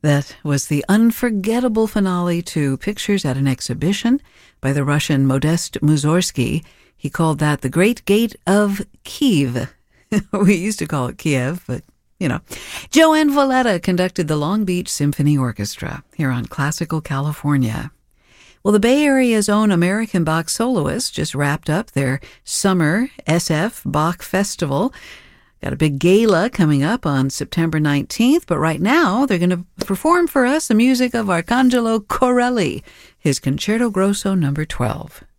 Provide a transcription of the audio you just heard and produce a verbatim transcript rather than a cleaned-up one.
That was the unforgettable finale to Pictures at an Exhibition by the Russian Modest Mussorgsky. He called that the Great Gate of Kiev. We used to call it Kiev, but, you know. Joanne Valletta conducted the Long Beach Symphony Orchestra here on Classical California. Well, the Bay Area's own American Bach soloists just wrapped up their summer S F Bach Festival. Got a big gala coming up on September nineteenth, but right now they're going to perform for us the music of Arcangelo Corelli, his Concerto Grosso number twelve.